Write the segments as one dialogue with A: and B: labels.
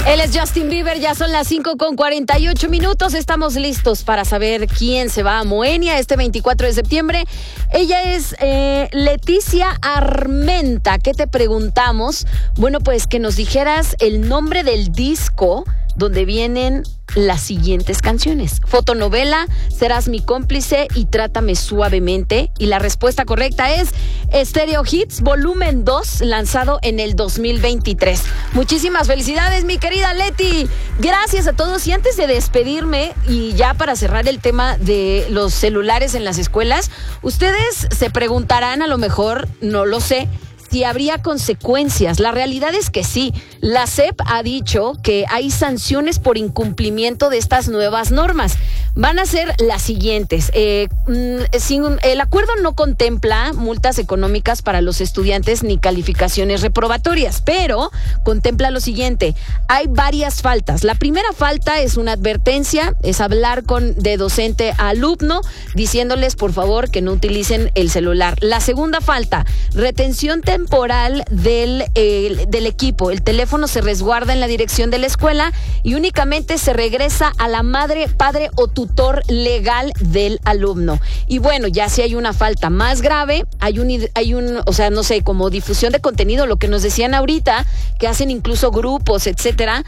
A: Él es Justin Bieber, ya son las 5:48. Estamos listos para saber quién se va a Moenia este 24 de septiembre. Ella es Leticia Armenta. ¿Qué te preguntamos? Bueno, pues que nos dijeras el nombre del disco donde vienen las siguientes canciones. Fotonovela, Serás mi cómplice y Trátame suavemente. Y la respuesta correcta es Stereo Hits Volumen 2, lanzado en el 2023. Muchísimas felicidades, mi querida Leti. Gracias a todos. Y antes de despedirme, y ya para cerrar el tema de los celulares en las escuelas, ustedes se preguntarán, a lo mejor, no lo sé, si habría consecuencias. La realidad es que sí. La SEP ha dicho que hay sanciones por incumplimiento de estas nuevas normas. Van a ser las siguientes. El acuerdo no contempla multas económicas para los estudiantes ni calificaciones reprobatorias, pero contempla lo siguiente. Hay varias faltas. La primera falta es una advertencia, es hablar de docente a alumno, diciéndoles por favor que no utilicen el celular. La segunda falta, retención temporal del equipo. El teléfono se resguarda en la dirección de la escuela y únicamente se regresa a la madre, padre o tutor legal del alumno. Y bueno, ya si hay una falta más grave, hay un, o sea, no sé, como difusión de contenido, lo que nos decían ahorita, que hacen incluso grupos, etcétera.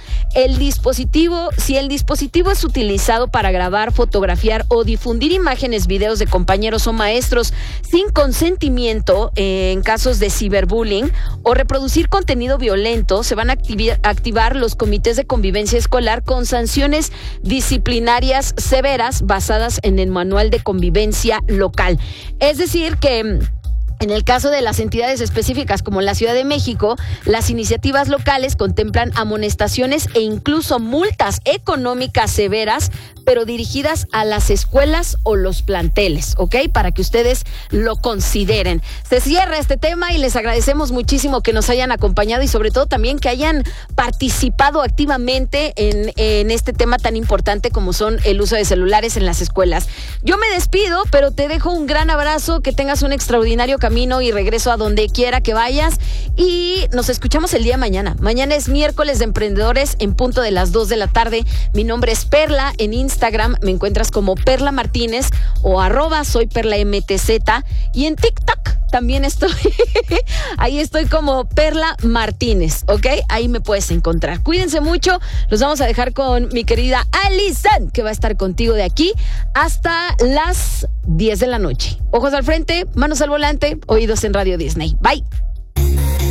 A: Si el dispositivo es utilizado para grabar, fotografiar o difundir imágenes, videos de compañeros o maestros sin consentimiento, en casos de ciberbullying o reproducir contenido violento, se van a activar los comités de convivencia escolar con sanciones disciplinarias severas basadas en el manual de convivencia local. Es decir que en el caso de las entidades específicas como la Ciudad de México, las iniciativas locales contemplan amonestaciones e incluso multas económicas severas, pero dirigidas a las escuelas o los planteles, ¿ok? Para que ustedes lo consideren. Se cierra este tema y les agradecemos muchísimo que nos hayan acompañado y sobre todo también que hayan participado activamente en este tema tan importante como son el uso de celulares en las escuelas. Yo me despido, pero te dejo un gran abrazo, que tengas un extraordinario camino y regreso a donde quiera que vayas y nos escuchamos el día de mañana. Mañana es miércoles de emprendedores en punto de las 2 de la tarde. Mi nombre es Perla, en Instagram me encuentras como Perla Martínez o @soyperlamtz y en TikTok también estoy. Ahí estoy como Perla Martínez, ¿ok? Ahí me puedes encontrar. Cuídense mucho. Los vamos a dejar con mi querida Alison, que va a estar contigo de aquí hasta las 10 de la noche. Ojos al frente, manos al volante, oídos en Radio Disney. Bye.